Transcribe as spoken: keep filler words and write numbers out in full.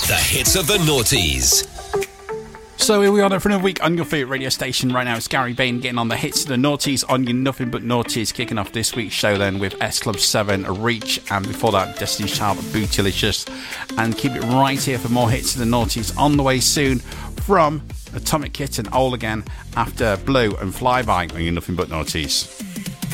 The hits of the noughties. So here we are for another week on your favourite radio station. Right now it's Gary Bain getting on the hits of the noughties on your Nothing But Naughties, kicking off this week's show then with S Club seven, Reach, and before that Destiny's Child, Bootylicious. And keep it right here for more hits of the noughties on the way soon from Atomic Kitten, Old Again, after Blue and Flyby on your Nothing But Naughties.